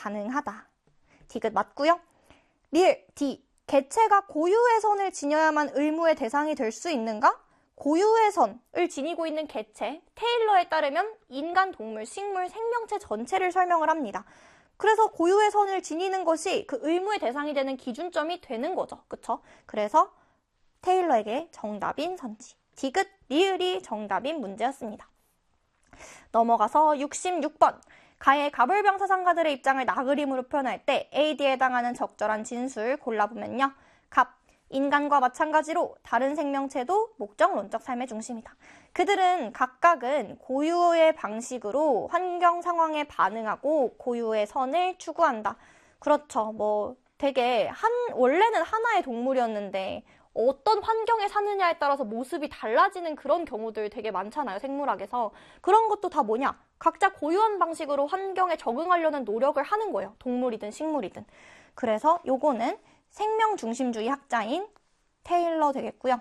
가능하다. 디귿 맞고요. 리을 D. 개체가 고유의 선을 지녀야만 의무의 대상이 될 수 있는가? 고유의 선을 지니고 있는 개체, 테일러에 따르면 인간, 동물, 식물, 생명체 전체를 설명을 합니다. 그래서 고유의 선을 지니는 것이 그 의무의 대상이 되는 기준점이 되는 거죠. 그쵸? 그래서 테일러에게 정답인 선지. 디귿, 리을이 정답인 문제였습니다. 넘어가서 66번. 가의 가불병 사상가들의 입장을 나그림으로 표현할 때 AD에 해당하는 적절한 진술 골라보면요. 갑, 인간과 마찬가지로 다른 생명체도 목적론적 삶의 중심이다. 그들은 각각은 고유의 방식으로 환경 상황에 반응하고 고유의 선을 추구한다. 그렇죠. 되게 원래는 하나의 동물이었는데 어떤 환경에 사느냐에 따라서 모습이 달라지는 그런 경우들 되게 많잖아요, 생물학에서. 그런 것도 다 뭐냐? 각자 고유한 방식으로 환경에 적응하려는 노력을 하는 거예요. 동물이든 식물이든. 그래서 요거는 생명 중심주의 학자인 테일러 되겠고요.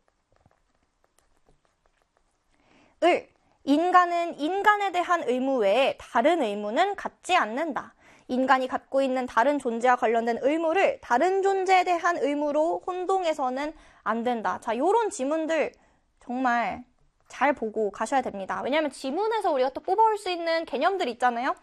을, 인간은 인간에 대한 의무 외에 다른 의무는 갖지 않는다. 인간이 갖고 있는 다른 존재와 관련된 의무를 다른 존재에 대한 의무로 혼동해서는 안 된다. 자, 요런 지문들 정말 잘 보고 가셔야 됩니다. 왜냐하면 지문에서 우리가 또 뽑아올 수 있는 개념들 있잖아요.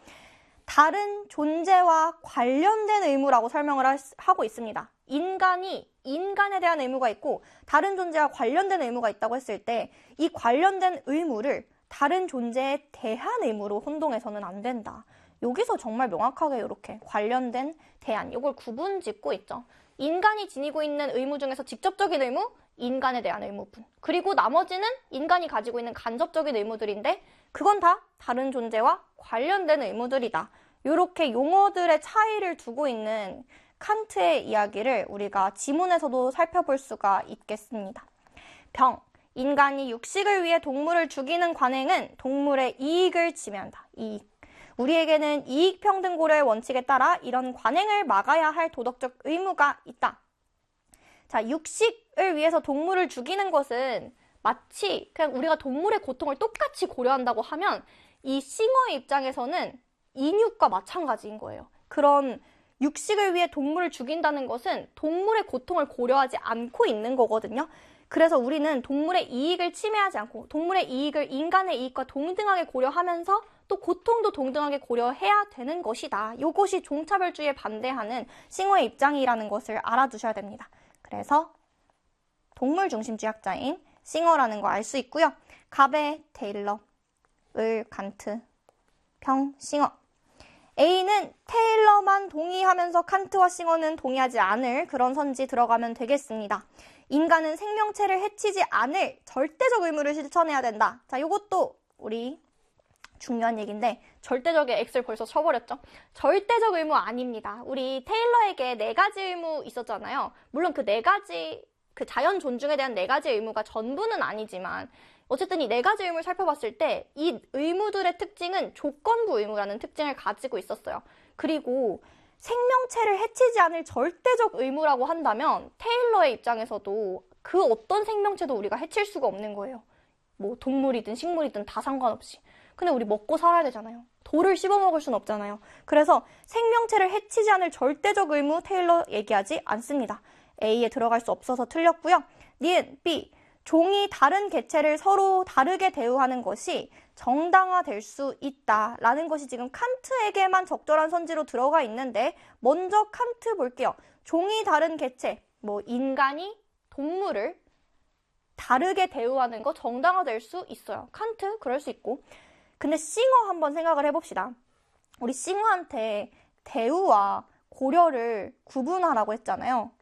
다른 존재와 관련된 의무라고 설명을 하고 있습니다. 인간이 인간에 대한 의무가 있고 다른 존재와 관련된 의무가 있다고 했을 때 이 관련된 의무를 다른 존재에 대한 의무로 혼동해서는 안 된다. 여기서 정말 명확하게 이렇게 관련된 대안, 이걸 구분 짓고 있죠. 인간이 지니고 있는 의무 중에서 직접적인 의무, 인간에 대한 의무분. 그리고 나머지는 인간이 가지고 있는 간접적인 의무들인데 그건 다 다른 존재와 관련된 의무들이다. 이렇게 용어들의 차이를 두고 있는 칸트의 이야기를 우리가 지문에서도 살펴볼 수가 있겠습니다. 병, 인간이 육식을 위해 동물을 죽이는 관행은 동물의 이익을 침해한다. 이익. 우리에게는 이익평등고려의 원칙에 따라 이런 관행을 막아야 할 도덕적 의무가 있다. 자, 육식을 위해서 동물을 죽이는 것은 마치 그냥 우리가 동물의 고통을 똑같이 고려한다고 하면 이 싱어의 입장에서는 인육과 마찬가지인 거예요. 그런 육식을 위해 동물을 죽인다는 것은 동물의 고통을 고려하지 않고 있는 거거든요. 그래서 우리는 동물의 이익을 침해하지 않고 동물의 이익을 인간의 이익과 동등하게 고려하면서 또 고통도 동등하게 고려해야 되는 것이다. 이것이 종차별주의에 반대하는 싱어의 입장이라는 것을 알아두셔야 됩니다. 그래서 동물 중심주의 학자인 싱어라는 거 알 수 있고요. 갑의 테일러, 을 칸트, 평 싱어. A는 테일러만 동의하면서 칸트와 싱어는 동의하지 않을 그런 선지 들어가면 되겠습니다. 인간은 생명체를 해치지 않을 절대적 의무를 실천해야 된다. 자, 이것도 우리 중요한 얘기인데 절대적의 X를 벌써 쳐버렸죠. 절대적 의무 아닙니다. 우리 테일러에게 4가지 의무 있었잖아요. 물론 그 4가지, 그 자연 존중에 대한 4가지 의무가 전부는 아니지만 어쨌든 이 4가지 의무를 살펴봤을 때 이 의무들의 특징은 조건부 의무라는 특징을 가지고 있었어요. 그리고 생명체를 해치지 않을 절대적 의무라고 한다면 테일러의 입장에서도 그 어떤 생명체도 우리가 해칠 수가 없는 거예요. 뭐 동물이든 식물이든 다 상관없이. 근데 우리 먹고 살아야 되잖아요. 돌을 씹어먹을 순 없잖아요. 그래서 생명체를 해치지 않을 절대적 의무 테일러 얘기하지 않습니다. A에 들어갈 수 없어서 틀렸고요. 니은 B. 종이 다른 개체를 서로 다르게 대우하는 것이 정당화될 수 있다라는 것이 지금 칸트에게만 적절한 선지로 들어가 있는데 먼저 칸트 볼게요. 종이 다른 개체, 뭐 인간이 동물을 다르게 대우하는 거 정당화될 수 있어요. 칸트 그럴 수 있고. 근데 싱어 한번 생각을 해봅시다. 우리 싱어한테 대우와 고려를 구분하라고 했잖아요.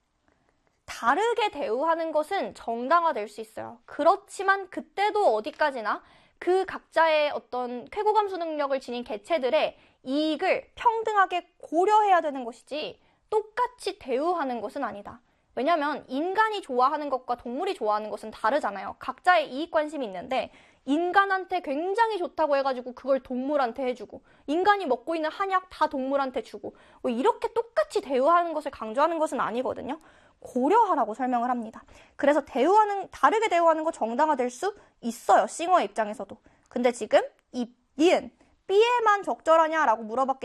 다르게 대우하는 것은 정당화될 수 있어요. 그렇지만 그때도 어디까지나 그 각자의 어떤 쾌고감수 능력을 지닌 개체들의 이익을 평등하게 고려해야 되는 것이지 똑같이 대우하는 것은 아니다. 왜냐하면 인간이 좋아하는 것과 동물이 좋아하는 것은 다르잖아요. 각자의 이익 관심이 있는데 인간한테 굉장히 좋다고 해가지고 그걸 동물한테 해주고 인간이 먹고 있는 한약 다 동물한테 주고 뭐 이렇게 똑같이 대우하는 것을 강조하는 것은 아니거든요. 고려하라고 설명을 합니다. 그래서 다르게 대우하는 거 정당화될 수 있어요. 싱어의 입장에서도. 근데 지금 이 니은 B에만 적절하냐라고 물어봤기